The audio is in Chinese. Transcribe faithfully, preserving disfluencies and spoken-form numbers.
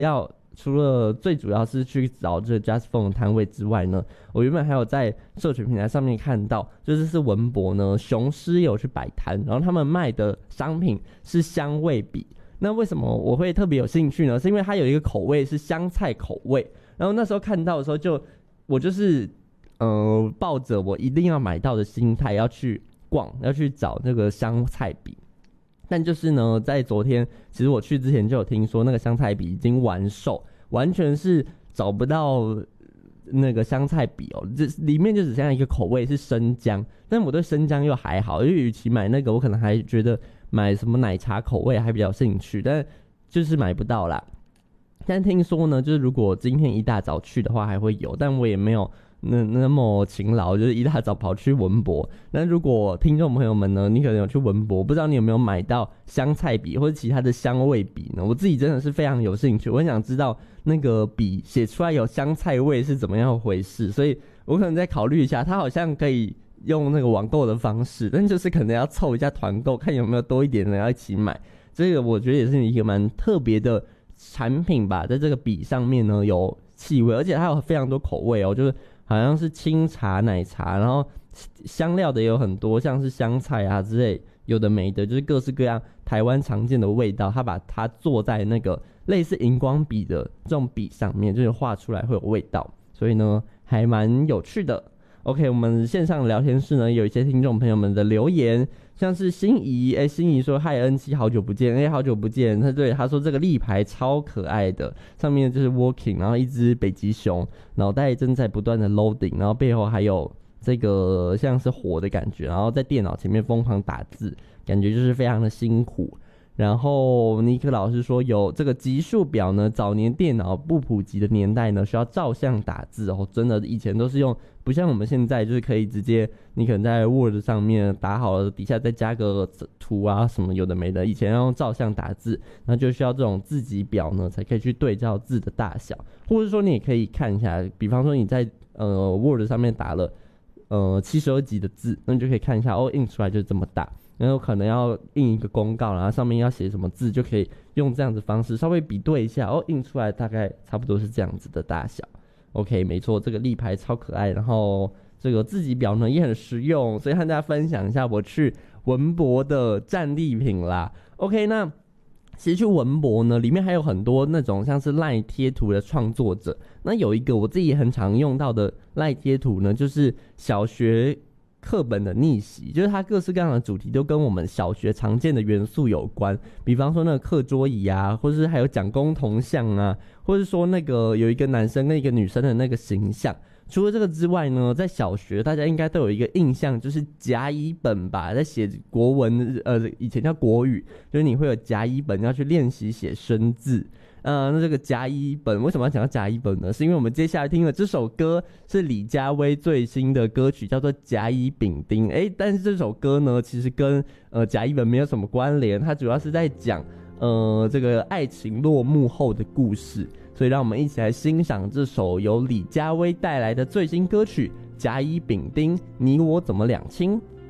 要除了最主要是去找这个 Just Phone 的摊位之外呢，我原本还有在社群平台上面看到，就是是文博呢，雄狮有去摆摊，然后他们卖的商品是香味笔。那为什么我会特别有兴趣呢？是因为它有一个口味是香菜口味，然后那时候看到的时候就，我就是呃抱着我一定要买到的心态要去逛，要去找那个香菜笔。但就是呢，在昨天，其实我去之前就有听说那个香菜笔已经完售，完全是找不到那个香菜笔哦，这里面就只剩下一个口味是生姜，但我对生姜又还好，因为与其买那个，我可能还觉得买什么奶茶口味还比较有兴趣，但就是买不到啦。但听说呢，就是如果今天一大早去的话还会有，但我也没有那那么勤劳，就是一大早跑去文博。那如果听众朋友们呢，你可能有去文博，不知道你有没有买到香菜笔或者其他的香味笔呢？我自己真的是非常有兴趣，我很想知道那个笔写出来有香菜味是怎么样回事，所以我可能再考虑一下。它好像可以用那个网购的方式，但就是可能要凑一下团购，看有没有多一点人要一起买。这个我觉得也是一个蛮特别的产品吧，在这个笔上面呢有气味，而且它有非常多口味哦，就是好像是清茶、奶茶，然后香料的也有很多，像是香菜啊之类，有的没的，就是各式各样台湾常见的味道，它把它做在那个类似荧光笔的这种笔上面，就是画出来会有味道，所以呢还蛮有趣的。OK， 我们线上聊天室呢有一些听众朋友们的留言，像是心仪，哎，心仪说嗨恩七好久不见，哎，好久不见，他对他说这个立牌超可爱的，上面就是 walking， 然后一只北极熊，脑袋正在不断的 loading， 然后背后还有这个像是火的感觉，然后在电脑前面疯狂打字，感觉就是非常的辛苦。然后尼克老师说有这个级数表呢，早年电脑不普及的年代呢，需要照相打字哦，真的以前都是用，不像我们现在就是可以直接，你可能在 Word 上面打好了，底下再加个图啊什么有的没的，以前要用照相打字，那就需要这种字级表呢，才可以去对照字的大小，或者说你也可以看一下，比方说你在呃 Word 上面打了呃七十二级的字，那你就可以看一下哦，印出来就是这么大。然后可能要印一个公告，然后上面要写什么字，就可以用这样子方式稍微比对一下，哦，印出来大概差不多是这样子的大小。OK， 没错，这个立牌超可爱，然后这个字级表呢也很实用，所以和大家分享一下我去文博的战利品啦。OK， 那其实去文博呢，里面还有很多那种像是LINE贴图的创作者。那有一个我自己也很常用到的LINE贴图呢，就是小学课本的逆袭，就是它各式各样的主题都跟我们小学常见的元素有关，比方说那个课桌椅啊，或是还有蒋公铜像啊，或是说那个有一个男生跟一个女生的那个形象。除了这个之外呢，在小学大家应该都有一个印象，就是甲乙本吧，在写国文，呃，以前叫国语，就是你会有甲乙本要去练习写生字。呃，那这个甲乙本为什么要讲到甲乙本呢？是因为我们接下来听的这首歌是李佳薇最新的歌曲，叫做《甲乙丙丁》。哎，但是这首歌呢，其实跟呃甲乙本没有什么关联，它主要是在讲呃这个爱情落幕后的故事。所以让我们一起来欣赏这首由李佳薇带来的最新歌曲《甲乙丙丁》，你我怎么两清？